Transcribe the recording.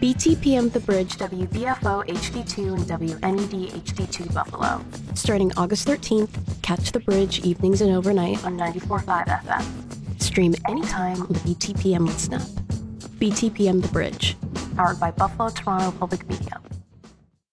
BTPM The Bridge, WBFO HD2 and WNED HD2 Buffalo. Starting August 13th, catch The Bridge evenings and overnight on 94.5 FM. Stream anytime on the BTPM with Snap. BTPM The Bridge, powered by Buffalo Toronto Public Media.